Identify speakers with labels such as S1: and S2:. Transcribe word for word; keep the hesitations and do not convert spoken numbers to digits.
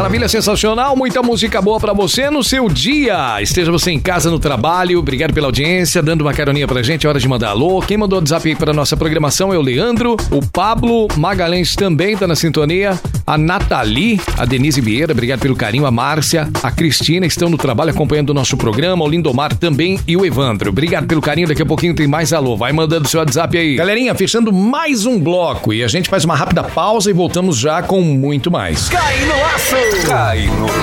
S1: maravilha, sensacional. Muita música boa pra você no seu dia. Esteja você em casa, no trabalho. Obrigado pela audiência, dando uma caroninha pra gente. É hora de mandar alô. Quem mandou o WhatsApp aí pra nossa programação é o Leandro. O Pablo Magalhães também tá na sintonia. A Nathalie, a Denise Vieira, obrigado pelo carinho. A Márcia, a Cristina estão no trabalho acompanhando o nosso programa. O Lindomar também e o Evandro. Obrigado pelo carinho. Daqui a pouquinho tem mais alô. Vai mandando seu WhatsApp aí. Galerinha, fechando mais um bloco e a gente faz uma rápida pausa e voltamos já com muito mais.
S2: Cai no laço! Cai no